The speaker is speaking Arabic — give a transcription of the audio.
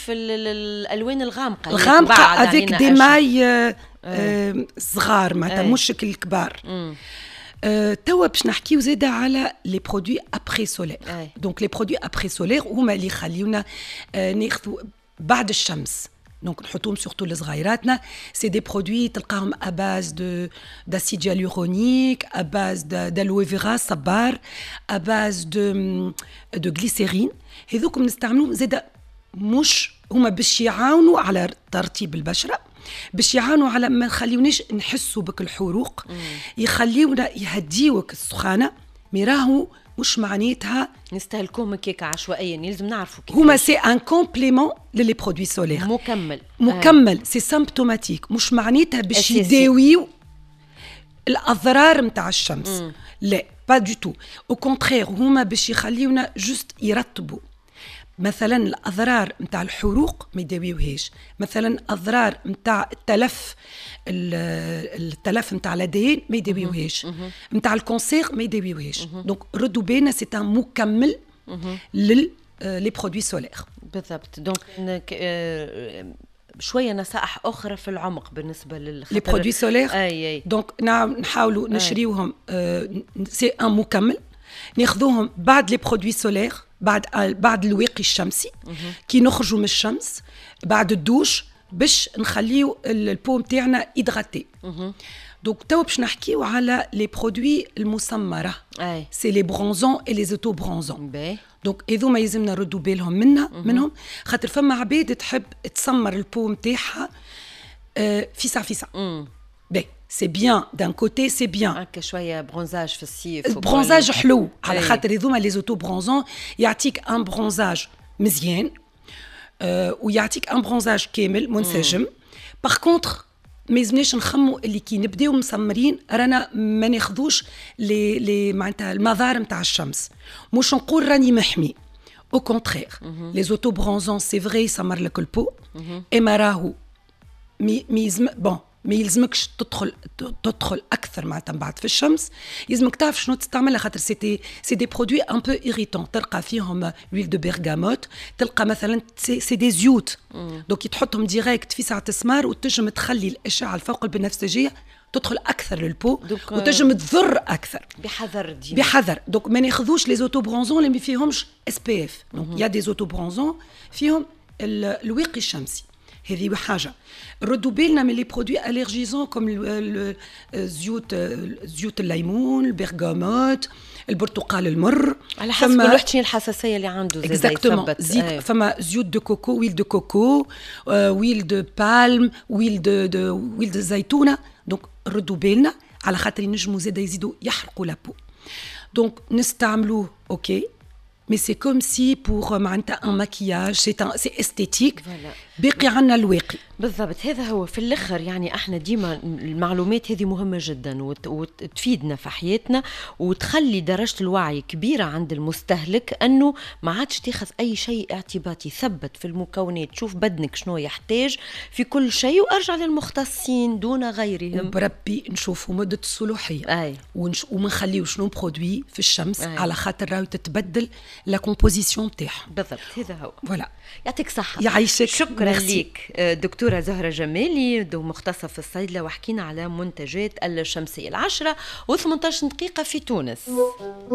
في الالوان الغامقه افيك دي ماي صغار معناتها مش شكل كبار. توا باش نحكيو زاده على لي برودوي ابري سولير. دونك لي برودوي ابري سولير هما اللي يخليونا ناخذوا بعد الشمس. دونك نحطوهم سورتو لصغيراتنا. سي دي برودوي تلقاهم اباز داسيد هيالورونيك، اباز دالوي فيرا صبار، اباز دو غليسيرين. هذوكم نستعملوهم زاده مش هما باش يعاونوا على ترطيب البشره، باش يعانوا على ما نخليوناش نحسوا بك الحروق، يخليونا يهديوك السخانه. ميراهو مش معناتها نستهلكوهم كيك عشوائيا، يلزم نعرفوا كيف هما سي ان كومبليمون للي برودوي سولير، مكمل سي سيمبتوماتيك، مش معناتها باش يداويو الاضرار نتاع الشمس. لا با دو تو، او كونترير هما باش يخليونا جوست يرطبوا. مثلا الاضرار نتاع الحروق ما يداويوهاش، مثلا اضرار نتاع التلف نتاع الدهان ما يداويوهاش، نتاع الكونسير ما يداويوهاش. دونك ردوا بالنا سي ان مكمل لي برودوي سولير. بالضبط. دونك شويه نصائح اخرى في العمق بالنسبه لي برودوي سولير. دونك نحاولوا نشريوهم سي ان مكمل، ناخذوهم بعد لي برودوي سولير، بعد الواقي الشمسي كي نخرجوا من الشمس، بعد الدوش باش نخليو البو نتاعنا إدغاتي. دونك توا باش نحكيو على لي برودوي المسمره. سي لي برونزون اي لي زوتو برونزون. دونك هذوما يلزمنا نردوا بالهم منهم، خاطر فما عباد تحب تسمر البو نتاعها فيسع فيسع. سي بيان دان كوتي، سي بيان هكا شويه برونزاج في الصيف، برونزاج حلو على خاطر هذوما لي زوتو برونزون يعطيك ان برونزاج مزيان ويعطيك ان برونزاج كامل منسجم. باغ كونتر ما يلزمناش نخمو اللي كي نبداو مسمرين رانا ما ناخذوش لي معناتها المضار نتاع الشمس، مش نقول راني محمي، او كونترير لي زوتو برونزون سي فري يسمر لك البو، اما راهو ما يلزمكش تدخل اكثر معناتها بعد في الشمس. يلزمك تعرف شنو تستعملها، خاطر سي دي برودوي ان بو ايريتون. تلقى فيهم ويل دو برغاموت، تلقى مثلا سي دي زيوت، دونك تحطهم ديريكت في ساعه السمار وتنجم تخلي الاشعه الفوق البنفسجيه تدخل اكثر للبو وتنجم تضر اكثر. بحذر ديما، بحذر. دونك ما ناخذوش لي زوتو برونزون اللي ما فيهمش اس بي اف. دونك يا دي زوتو برونزون فيهم الواقي الشمسي، هذه حاجه. ردوا بالنا من لي برودوي الرجيزون كوم زيوت الليمون، البرغاموت، البرتقال المر، على حسب كل واحد شنو الحساسيه اللي عنده. اكزاكتومون. زيت فما زيوت دو كوكو، ويل دو كوكو، ويل دو بالم، ويل دو زيتونه. دونك ردوا بالنا على خاطر ينجموا زاده يزيدوا يحرقوا لابو. دونك نستعملوه اوكي، mais c'est comme si pour معناتها un maquillage c'est esthétique. باقي عنا الواقي. بالضبط. هذا هو في الاخر. يعني احنا ديما المعلومات هذه مهمه جدا وتفيدنا في حياتنا وتخلي درجه الوعي كبيره عند المستهلك، انه ما عادش تاخذ اي شيء اعتباطي، ثبت في المكونات، شوف بدنك شنو يحتاج في كل شيء وارجع للمختصين دون غيرهم. وبربي نشوفوا مده الصلاحيه وما نخليو شنو برودوي في الشمس على خاطر راهو تتبدل لا كومبوزيسيون تاعها. بالضبط. هذا هو. فوالا. يعطيك صحه. يعيشك. شكرا ليك دكتورة زهرة جمالي، مختصة في الصيدلة، وحكينا على منتجات الشمسية. 10:18 في تونس.